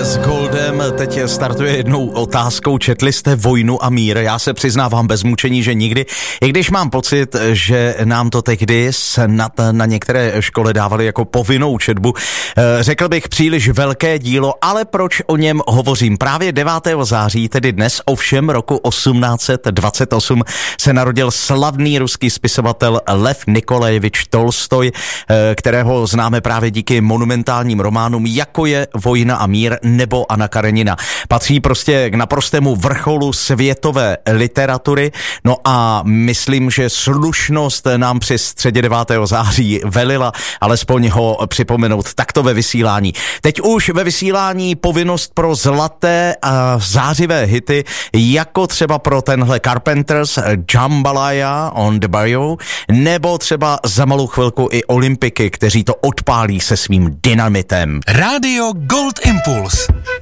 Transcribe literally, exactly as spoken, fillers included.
s Goldem. Teď startuje jednou otázkou. Četli jste Vojnu a mír? Já se přiznávám bez mučení, že nikdy. I když mám pocit, že nám to tehdy snad na některé školy dávali jako povinnou četbu. Řekl bych příliš velké dílo, ale proč o něm hovořím? Právě devátého září, tedy dnes, ovšem roku osmnáct set dvacet osm, se narodil slavný ruský spisovatel Lev Nikolajevič Tolstoj, kterého známe právě díky monumentálním románům, jako je Vojna a mír nebo Anna Karenina. Patří prostě k naprostému vrcholu světové literatury. No a myslím, že slušnost nám při středě devátého září velila alespoň ho připomenout takto ve vysílání. Teď už ve vysílání povinnost pro zlaté a zářivé hity, jako třeba pro tenhle Carpenters Jambalaya on the Bayou, nebo třeba za malou chvilku i Olympiky, kteří to odpálí se svým dynamitem. Rádio Gold Impuls.